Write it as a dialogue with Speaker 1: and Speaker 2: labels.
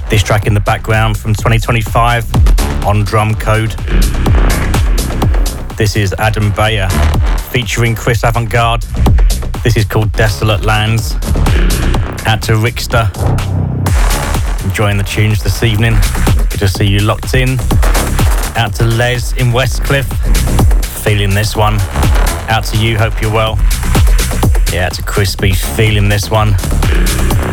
Speaker 1: This track in the background from 2025 on Drum Code. This is Adam Beyer featuring Chris Avantgarde. This is called Desolate Lands. Out to Rickster. Enjoying the tunes this evening. Good to see you locked in. Out to Les in Westcliff. Feeling this one. Out to you, hope you're well. Yeah, out to Crispy, feeling this one.